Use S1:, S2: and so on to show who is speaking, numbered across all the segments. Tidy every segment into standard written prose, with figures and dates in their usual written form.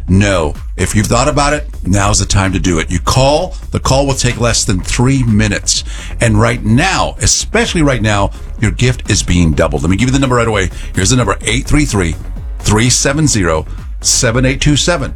S1: No. If you've thought about it, now's the time to do it. You call, the call will take less than 3 minutes. And right now, especially right now, your gift is being doubled. Let me give you the number right away. Here's the number, 833-370-7827.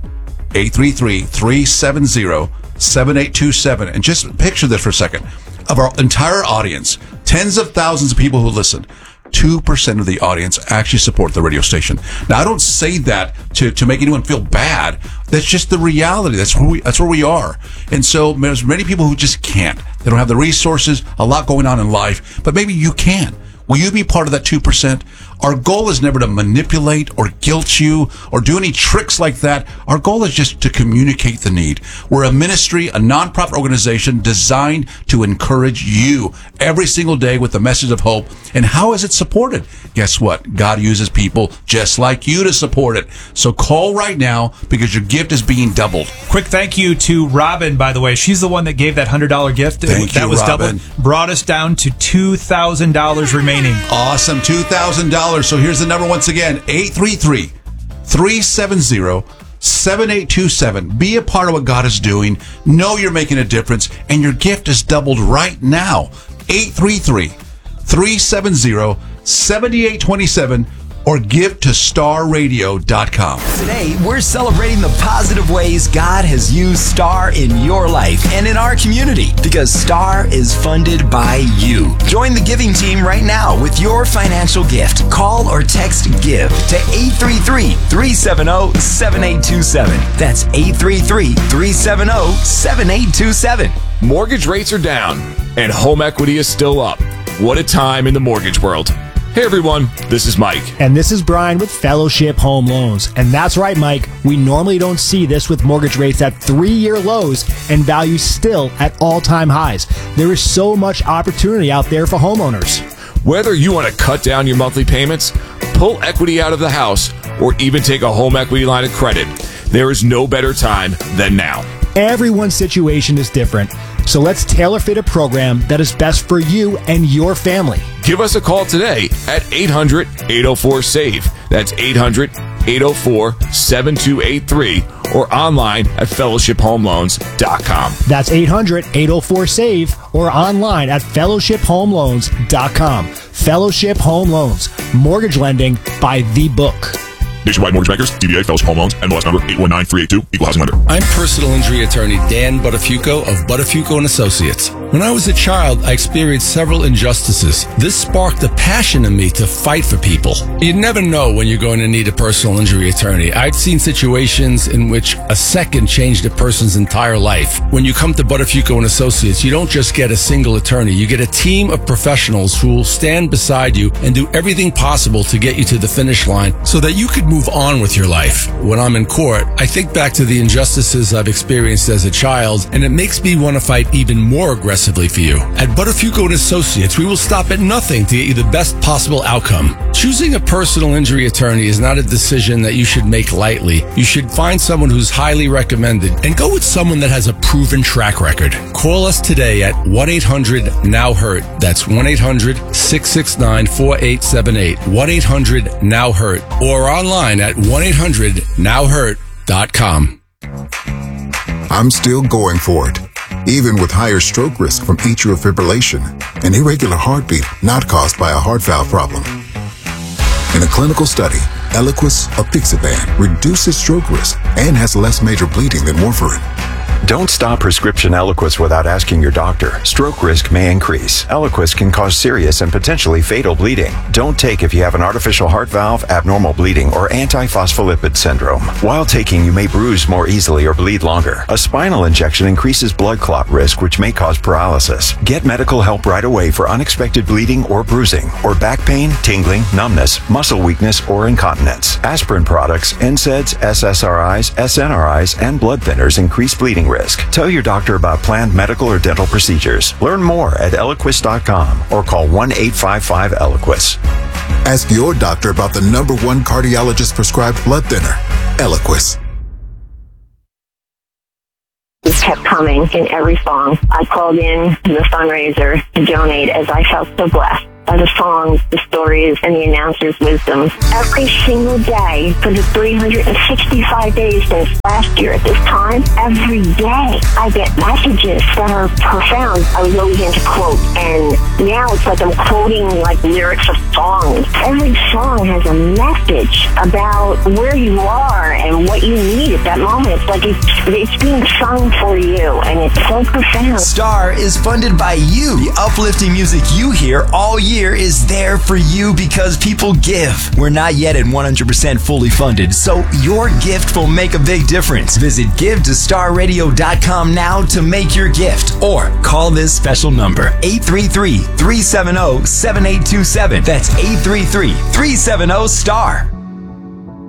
S1: 833-370-7827. And just picture this for a second. Of our entire audience, tens of thousands of people who listen, 2% of the audience actually support the radio station. Now, I don't say that to make anyone feel bad. That's just the reality. That's where we are. And so there's many people who just can't. They don't have the resources, a lot going on in life, but maybe you can. Will you be part of that 2%? Our goal is never to manipulate or guilt you or do any tricks like that. Our goal is just to communicate the need. We're a ministry, a nonprofit organization designed to encourage you every single day with the message of hope. And how is it supported? Guess what? God uses people just like you to support it. So call right now because your gift is being doubled.
S2: Quick thank you to Robin, by the way. She's the one that gave that $100 gift.
S1: Thank you,
S2: was
S1: Robin.
S2: doubled. Brought us down to $2,000 remaining.
S1: Awesome. $2,000. So here's the number once again, 833-370-7827. Be a part of what God is doing. Know you're making a difference, and your gift is doubled right now. 833-370-7827 or give to starradio.com.
S3: Today, we're celebrating the positive ways God has used Star in your life and in our community because Star is funded by you. Join the giving team right now with your financial gift. Call or text GIVE to 833-370-7827. That's 833-370-7827.
S4: Mortgage rates are down and home equity is still up. What a time in the mortgage world. Hey everyone, this is Mike.
S5: And this is Brian with Fellowship Home Loans. And that's right, Mike. We normally don't see this with mortgage rates at 3-year lows and values still at all-time highs. There is so much opportunity out there for homeowners.
S4: Whether you want to cut down your monthly payments, pull equity out of the house, or even take a home equity line of credit, there is no better time than now.
S5: Everyone's situation is different. So let's tailor fit a program that is best for you and your family.
S4: Give us a call today at 800-804-SAVE. That's 800-804-7283 or online at fellowshiphomeloans.com.
S5: That's 800-804-SAVE or online at fellowshiphomeloans.com. Fellowship Home Loans. Mortgage lending by the book.
S6: Nationwide Mortgage Bankers, DBA Fellowship Home Loans, NMLS number 819382, Equal Housing Lender.
S7: I'm personal injury attorney Dan Buttafuoco of Buttafuoco & Associates. When I was a child, I experienced several injustices. This sparked a passion in me to fight for people. You never know when you're going to need a personal injury attorney. I've seen situations in which a second changed a person's entire life. When you come to Buttafuoco & Associates, you don't just get a single attorney. You get a team of professionals who will stand beside you and do everything possible to get you to the finish line so that you could move on with your life. When I'm in court, I think back to the injustices I've experienced as a child, and it makes me want to fight even more aggressively for you. At Buttafuoco & Associates, we will stop at nothing to get you the best possible outcome. Choosing a personal injury attorney is not a decision that you should make lightly. You should find someone who's highly recommended and go with someone that has a proven track record. Call us today at 1-800-NOW-HURT. That's 1-800-669-4878. 1-800-NOW-HURT. Or online at 1-800-NOW-HURT.com.
S8: I'm still going for it, even with higher stroke risk from atrial fibrillation, an irregular heartbeat not caused by a heart valve problem. In a clinical study, Eliquis apixaban reduces stroke risk and has less major bleeding than warfarin.
S9: Don't stop prescription Eliquis without asking your doctor. Stroke risk may increase. Eliquis can cause serious and potentially fatal bleeding. Don't take if you have an artificial heart valve, abnormal bleeding, or antiphospholipid syndrome. While taking, you may bruise more easily or bleed longer. A spinal injection increases blood clot risk, which may cause paralysis. Get medical help right away for unexpected bleeding or bruising, or back pain, tingling, numbness, muscle weakness, or incontinence. Aspirin products, NSAIDs, SSRIs, SNRIs, and blood thinners increase bleeding risk. Tell your doctor about planned medical or dental procedures. Learn more at Eliquis.com or call 1-855-ELIQUIS.
S8: Ask your doctor about the #1 cardiologist prescribed blood thinner, Eliquis.
S10: It kept coming in every song. I called in the fundraiser to donate as I felt so blessed of the songs, the stories, and the announcer's wisdom. Every single day for the 365 days since last year at this time, every day I get messages that are profound. I was always into quote, and now it's like I'm quoting like lyrics of songs. Every song has a message about where you are and what you need at that moment. It's like it's being sung for you, and it's so profound.
S3: Star is funded by you. The uplifting music you hear all year is there for you because people give. We're not yet at 100% fully funded, so your gift will make a big difference. Visit givetostarradio.com now to make your gift, or call this special number, 833-370-7827. That's 833-370-STAR.